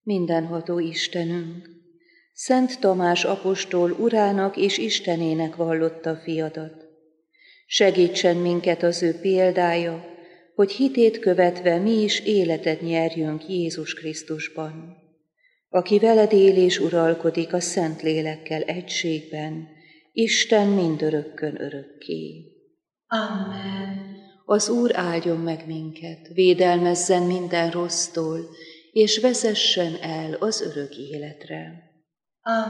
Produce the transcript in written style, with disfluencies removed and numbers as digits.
Mindenható Istenünk, Szent Tamás apostol urának és Istenének vallotta fiadat. Segítsen minket az ő példája, hogy hitét követve mi is életet nyerjünk Jézus Krisztusban, aki veled él és uralkodik a Szent Lélekkel egységben, Isten mindörökkön örökké. Amen. Az Úr áldjon meg minket, védelmezzen minden rossztól, és vezessen el az örök életre. Amen.